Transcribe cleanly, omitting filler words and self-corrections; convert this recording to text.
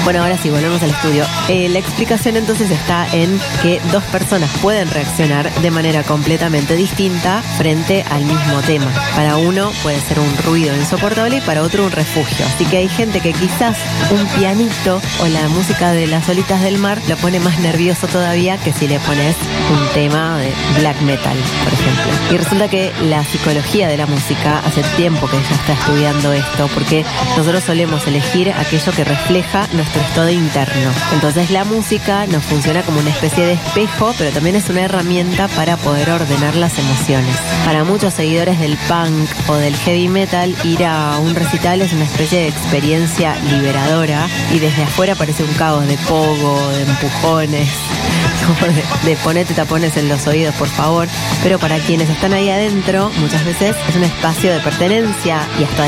Bueno, ahora sí, volvemos al estudio. La explicación entonces está en que dos personas pueden reaccionar de manera completamente distinta frente al mismo tema. Para uno puede ser un ruido insoportable y para otro un refugio. Así que hay gente que quizás un pianito o la música de las olitas del mar lo pone más nervioso todavía que si le pones un tema de black metal, por ejemplo. Y resulta que la psicología de la música hace tiempo que ya está estudiando esto, porque nosotros solemos elegir aquello que refleja nuestro estado interno. Entonces la música nos funciona como una especie de espejo, pero también es una herramienta para poder ordenar las emociones. Para muchos seguidores del punk o del heavy metal, ir a un recital es una especie de experiencia liberadora y desde afuera parece un caos de pogo, de empujones, de ponete tapones en los oídos, por favor. Pero para quienes están ahí adentro, muchas veces es un espacio de pertenencia y hasta